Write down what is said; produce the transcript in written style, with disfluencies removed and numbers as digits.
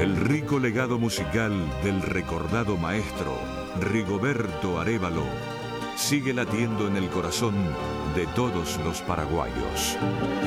El rico legado musical del recordado maestro Rigoberto Arévalo sigue latiendo en el corazón de todos los paraguayos.